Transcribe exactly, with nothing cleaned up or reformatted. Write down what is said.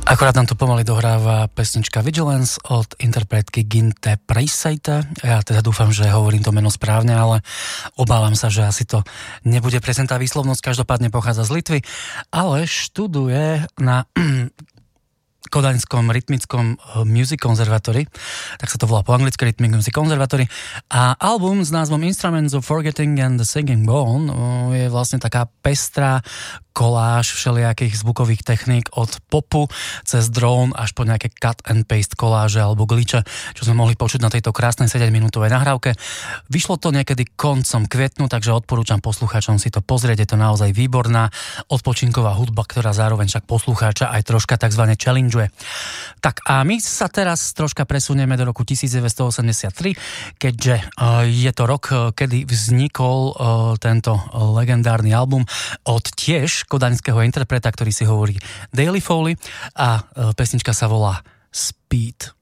Akorát nám tu pomaly dohráva pesnička Vigilance od interpretky Ginte Preisseite. Ja teda dúfam, že hovorím to meno správne, ale obávam sa, že asi to nebude presne tá výslovnosť. Každopádne pochádza z Litvy, ale študuje na Kodaňskom rytmickom Music Conservatory, tak sa to volá po anglicky Rhythmic Music Conservatory, a album s názvom Instruments of Forgetting and the Singing Bone je vlastne taká pestrá koláž všelijakých zvukových techník od popu cez drone až po nejaké cut and paste koláže alebo glitche, čo sme mohli počuť na tejto krásnej sedemminútovej nahrávke. Vyšlo to niekedy koncom kvetnu, takže odporúčam poslucháčom si to pozrieť, je to naozaj výborná odpočinková hudba, ktorá zároveň však poslucháča aj troška takzvané challengeuje. Tak a my sa teraz troška presunieme do roku devätnásťstoosemdesiattri, keďže uh, je to rok, kedy vznikol uh, tento legendárny album od tiež kodaňského interpreta, ktorý si hovorí Daily Foley, a uh, pesnička sa volá Speed.